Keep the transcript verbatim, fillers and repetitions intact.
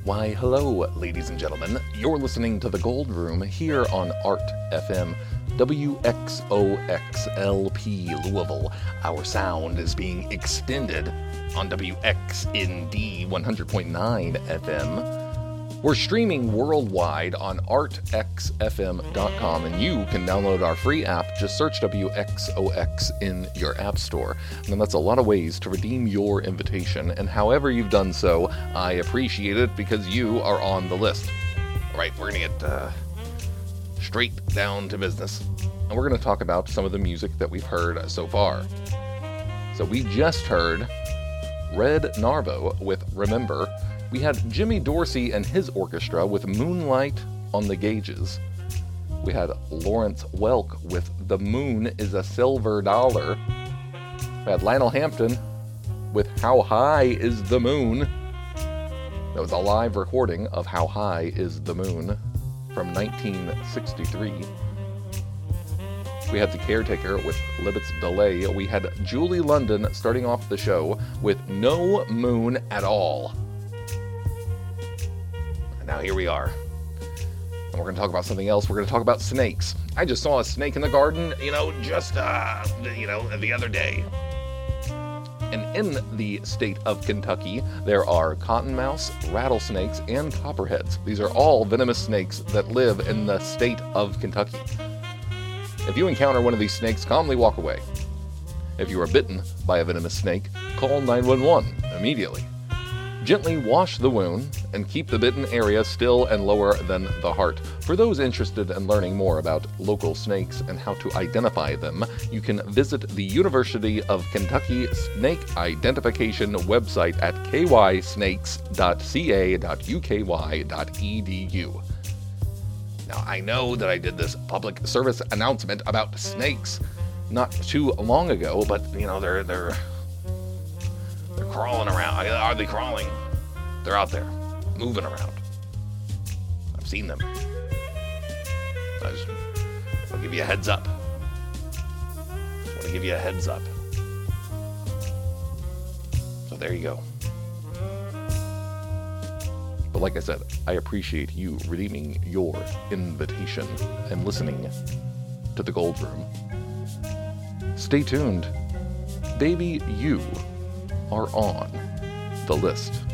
Why, hello, ladies and gentlemen. You're listening to The Gold Room here on Art F M, W X O X L P Louisville. Our sound is being extended on W X N D one hundred point nine F M. We're streaming worldwide on art x f m dot com, and you can download our free app. Just search W X O X in your app store. And that's a lot of ways to redeem your invitation, and however you've done so, I appreciate it because you are on the list. All right, we're going to get uh, straight down to business, and we're going to talk about some of the music that we've heard so far. So we just heard Red Narvo with Remember. We had Jimmy Dorsey and his orchestra with Moonlight on the Gauges. We had Lawrence Welk with The Moon is a Silver Dollar. We had Lionel Hampton with How High is the Moon. That was a live recording of How High is the Moon from nineteen sixty-three. We had The Caretaker with Libet's Delay. We had Julie London starting off the show with No Moon at All. Now here we are, and we're going to talk about something else. We're going to talk about snakes. I just saw a snake in the garden, you know, just, uh, you know, the other day. And in the state of Kentucky, there are cottonmouths, rattlesnakes, and copperheads. These are all venomous snakes that live in the state of Kentucky. If you encounter one of these snakes, calmly walk away. If you are bitten by a venomous snake, call nine one one immediately. Gently wash the wound and keep the bitten area still and lower than the heart. For those interested in learning more about local snakes and how to identify them, you can visit the University of Kentucky Snake Identification website at k y snakes dot c a dot u k y dot e d u. Now, I know that I did this public service announcement about snakes not too long ago, but, you know, they're they're they're crawling around. Are they crawling? They're out there, moving around. I've seen them. I just, I'll give you a heads up. Just want to give you a heads up. So there you go. But like I said, I appreciate you redeeming your invitation and listening to The Gold Room. Stay tuned. Baby, you are on the list.